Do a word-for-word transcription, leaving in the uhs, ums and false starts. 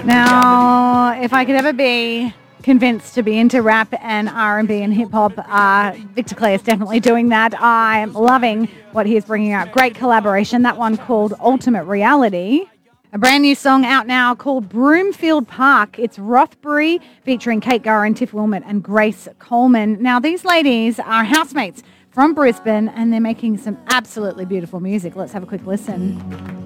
Now, if I could ever be convinced to be into rap and R and B and hip-hop, uh, Victor Clay is definitely doing that. I'm loving what he is bringing out. Great collaboration. That one called Ultimate Reality. A brand new song out now called Broomfield Park. It's Rothbury featuring Kate Garrin, Tiff Wilmot and Grace Coleman. Now, these ladies are housemates from Brisbane and they're making some absolutely beautiful music. Let's have a quick listen.